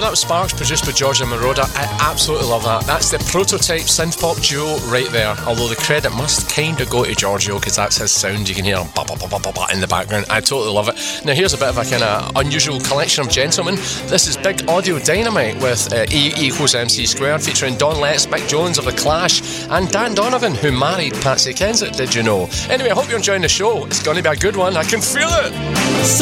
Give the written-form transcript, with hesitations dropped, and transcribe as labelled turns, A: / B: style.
A: that was Sparks, produced by Giorgio Moroder. I absolutely love that. That's the prototype synth-pop duo right there, although the credit must kind of go to Giorgio because that's his sound. You can hear ba ba ba ba ba in the background. I totally love it. Now here's a bit of a kind of unusual collection of gentlemen. This is Big Audio Dynamite with E equals MC Squared, featuring Don Letts, Mick Jones of The Clash, and Dan Donovan, who married Patsy Kensit, did you know? Anyway, I hope you're enjoying the show. It's going to be a good one. I can feel it.